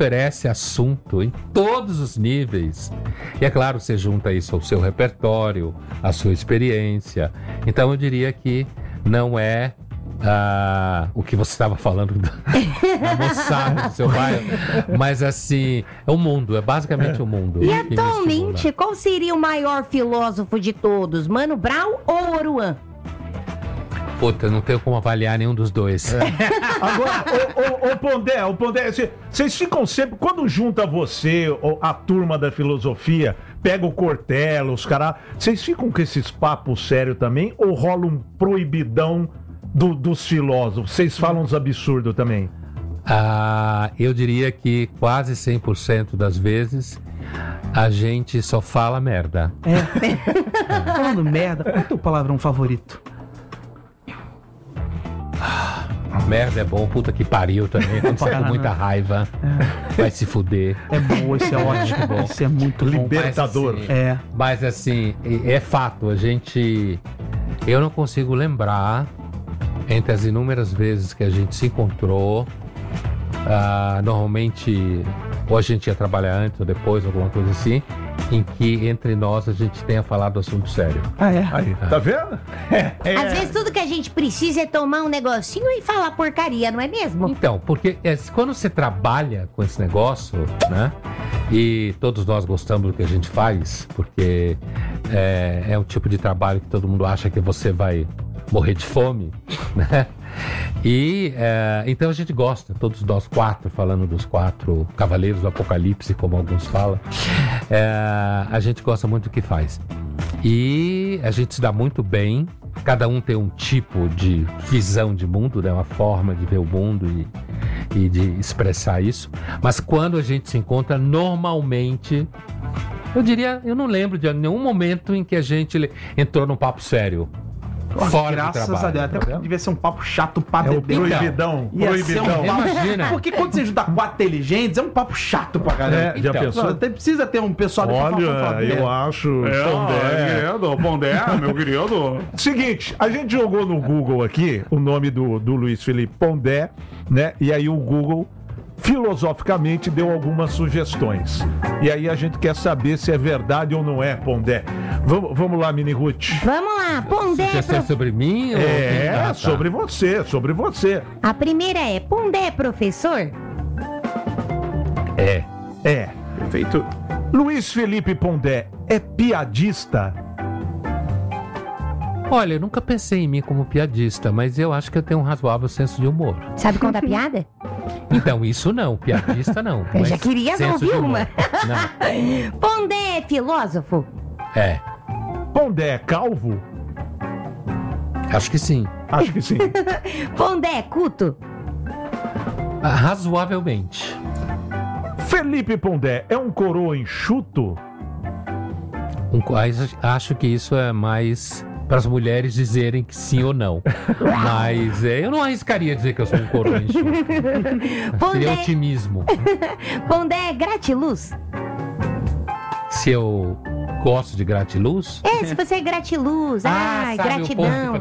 oferece assunto em todos os níveis. E é claro, você junta isso ao seu repertório, à sua experiência. Então eu diria que não é o que você estava falando da moçada do seu bairro, mas assim, é o mundo, é basicamente o mundo. E atualmente, qual seria o maior filósofo de todos, Mano Brown ou Oruan? Puta, não tenho como avaliar nenhum dos dois. Agora, o Pondé, vocês ficam sempre, quando junta você, a turma da filosofia, pega o Cortella, os caras, vocês ficam com esses papos sérios também, ou rola um proibidão dos filósofos? Vocês falam uns absurdos também? Eu diria que quase 100% das vezes a gente só fala merda. Falando merda, qual é o teu palavrão favorito? Merda é bom, puta que pariu também. Quando você tá com muita raiva, vai se fuder. É bom, isso é ótimo. Bom. Isso é muito libertador. Mas assim, é fato, eu não consigo lembrar, entre as inúmeras vezes que a gente se encontrou, normalmente, ou a gente ia trabalhar antes ou depois, alguma coisa assim, em que entre nós a gente tenha falado assunto sério. Aí, tá vendo? Às vezes tudo que a gente precisa é tomar um negocinho e falar porcaria, não é mesmo? Então, porque quando você trabalha com esse negócio, né? E todos nós gostamos do que a gente faz, porque é um tipo de trabalho que todo mundo acha que você vai morrer de fome, né? E então a gente gosta, todos nós quatro, falando dos 4 cavaleiros do apocalipse, como alguns falam, a gente gosta muito do que faz. E a gente se dá muito bem, cada um tem um tipo de visão de mundo, né? Uma forma de ver o mundo e de expressar isso. Mas quando a gente se encontra, normalmente, eu não lembro de nenhum momento em que a gente entrou num papo sério. Fora graças a Deus, até devia ser um papo chato pra o proibidão. Imagina. Porque quando você junta 4 inteligentes, é um papo chato pra caramba. Já pensou? Precisa ter um pessoal de Olha, eu acho. Pondé, meu querido. Seguinte, a gente jogou no Google aqui o nome do Luiz Felipe Pondé, né? E aí o Google filosoficamente deu algumas sugestões. E aí a gente quer saber se é verdade ou não é, Pondé. Vamos lá, Mini Ruth. Vamos lá, Pondé. Sugestão sobre mim? Sobre você. A primeira é, Pondé é professor? É. Perfeito. Luiz Felipe Pondé é piadista? Olha, eu nunca pensei em mim como piadista, mas eu acho que eu tenho um razoável senso de humor. Sabe contar piada? Então, isso não, piadista não. Eu já queria ouvir uma. Não. Pondé é filósofo? É. Pondé é calvo? Acho que sim. Acho que sim. Pondé é culto? Razoavelmente. Felipe Pondé é um coroa enxuto? Acho que isso é mais para as mulheres dizerem que sim ou não. Mas eu não arriscaria dizer que eu sou um coroa enxuto. Seria otimismo. Pondé é gratiluz? Se eu gosto de gratiluz? Se você é gratiluz. Gratidão.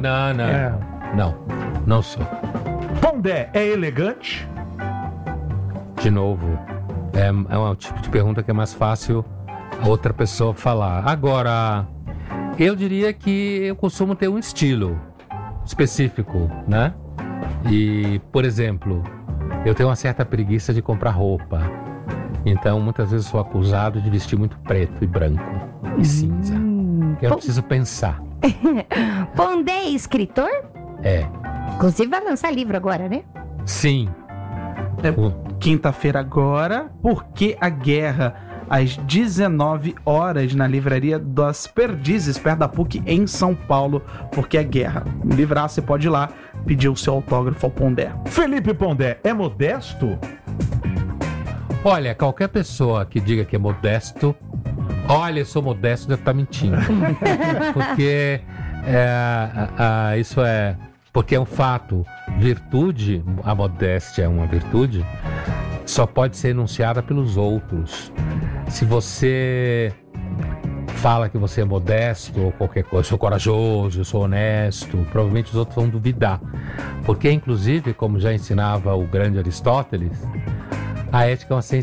Não sou. Pondé é elegante? De novo, é um tipo de pergunta que é mais fácil outra pessoa falar. Agora, eu diria que eu costumo ter um estilo específico, né? E, por exemplo, eu tenho uma certa preguiça de comprar roupa. Então, muitas vezes sou acusado de vestir muito preto e branco e cinza. Eu não preciso pensar. Pondé é escritor? É. Inclusive vai lançar livro agora, né? Sim. Quinta-feira agora, Por que a Guerra? Às 19 horas na Livraria das Perdizes, perto da PUC, em São Paulo, Porque a Guerra. Livrar, você pode ir lá pedir o seu autógrafo ao Pondé. Felipe Pondé é modesto? Olha, qualquer pessoa que diga que é modesto, olha, eu sou modesto, deve estar mentindo. Porque isso é... Porque é um fato. Virtude, a modéstia é uma virtude, só pode ser enunciada pelos outros. Se você fala que você é modesto ou qualquer coisa, eu sou corajoso, eu sou honesto, provavelmente os outros vão duvidar. Porque, inclusive, como já ensinava o grande Aristóteles, a ética é uma ciência